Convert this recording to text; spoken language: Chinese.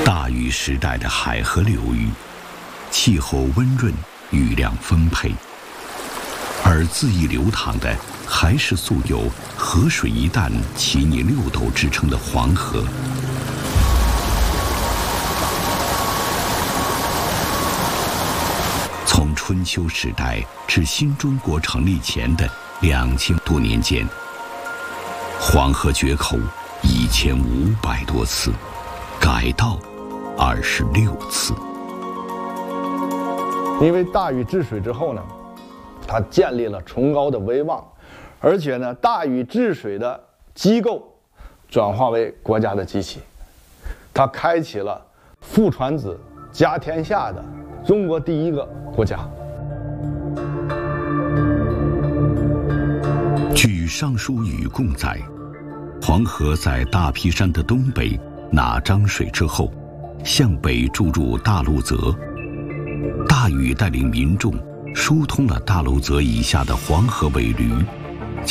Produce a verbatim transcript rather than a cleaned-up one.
大禹时代的海河流域，气候温润，雨量丰沛，而恣意流淌的还是素有“河水一旦，其逆六斗”之称的黄河。从春秋时代至新中国成立前的两千多年间，黄河决口一千五百多次，改道二十六次。 因为大禹治水之后呢，他建立了崇高的威望，而且呢，大禹治水的机构转化为国家的机器，他开启了父传子家天下的中国第一个国家。 据《尚书禹贡》载，黄河在大皮山的东北纳漳水之后，向北注入大路泽。大禹带领民众疏通了大路泽以下的黄河尾闾，